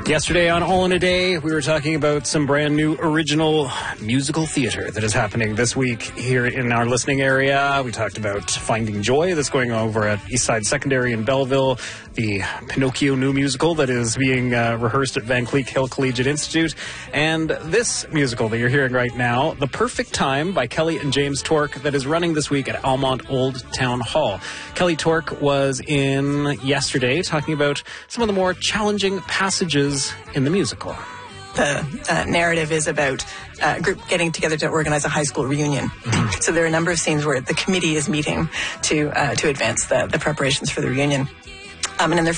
Yesterday on All in a Day, we were talking about some brand new original musical theater that is happening this week here in our listening area. We talked about Finding Joy that's going over at Eastside Secondary in Belleville, the Pinocchio new musical that is being rehearsed at Van Cleek Hill Collegiate Institute, and this musical that you're hearing right now, The Perfect Time by Kelly and James Tork, that is running this week at Almont Old Town Hall. Kelly Tork was in yesterday talking about some of the more challenging passages in the musical. The narrative is about a group getting together to organize a high school reunion. Mm-hmm. So there are a number of scenes where the committee is meeting to advance the preparations for the reunion. And in their